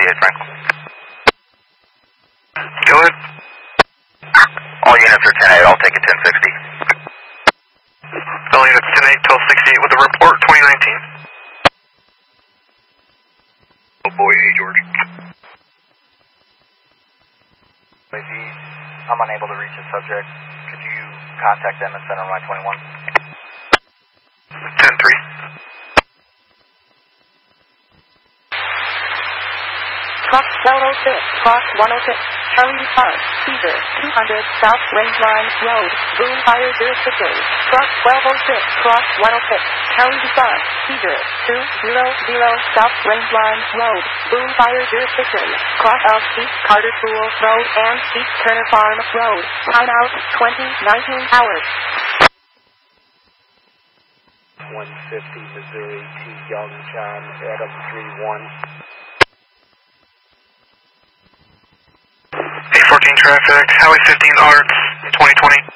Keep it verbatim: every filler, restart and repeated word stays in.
twenty-eight, Franklin. Go ahead. All units are ten eight, I'll take it ten sixty. All units ten eight, twelve sixty-eight with a report, twenty nineteen. Oh boy, hey George. I'm unable to reach the subject. Could you contact them and send them my twenty-one? ten three. Cross one oh six, Cross one oh six, Charlie Park, Cedar, two hundred, South Range Line Road, Boom Fire Jurisdiction. Cross twelve oh six, Cross one oh six, Charlie Park, Cedar, two hundred, South Range Line Road, Boom Fire Jurisdiction. Cross of East Carter School Road and East Turner Farm Road. Timeout twenty nineteen hours. one fifty Missouri to Young John Adam three one. eight fourteen traffic, Highway fifteen Arts, twenty twenty.